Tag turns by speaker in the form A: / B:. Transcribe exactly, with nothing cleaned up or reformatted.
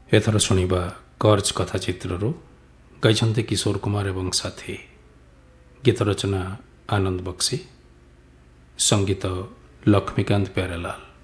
A: एथर शुणा कर्ज कथा चित्रु गाई किशोर कुमार एवं साथी। गीत रचना आनंद बक्सी, संगीत लक्ष्मीकांत प्यारेलाल।